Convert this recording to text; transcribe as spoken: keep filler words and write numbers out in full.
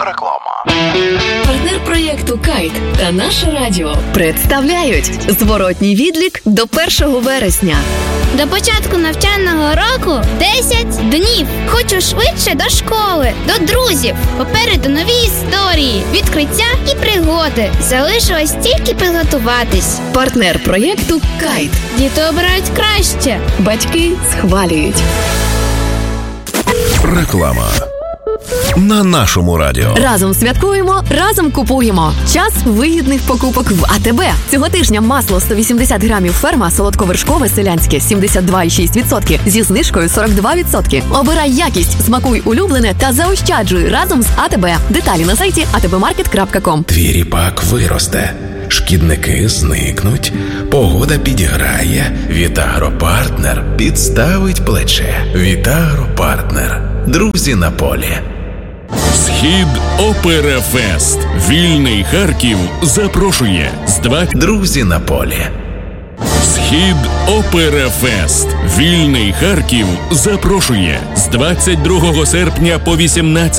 Реклама. Партнер проєкту «Кайт» та «Наше радіо» представляють зворотній відлік до першого вересня. До початку навчального року десять днів. Хочу швидше до школи, до друзів. Попереду нові історії, відкриття і пригоди. Залишилось тільки підготуватись. Партнер проєкту «Кайт». Діти обирають краще. Батьки схвалюють. Реклама. На нашому радіо. Разом святкуємо, разом купуємо. Час вигідних покупок в АТБ. Цього тижня масло сто вісімдесят грамів ферма солодковершкове селянське сімдесят два цілих шість десятих відсотка зі знижкою сорок два відсотки. Обирай якість, смакуй улюблене та заощаджуй разом з АТБ. Деталі на сайті а те бе маркет крапка ком. Твій ріпак виросте, шкідники зникнуть, погода підіграє, Вітагропартнер підставить плече. Вітагропартнер. Друзі на полі. Схід Операфест. Вільний Харків запрошує з два... Друзі на полі. Схід Операфест. Вільний Харків запрошує з двадцять другого серпня по вісімнадцяте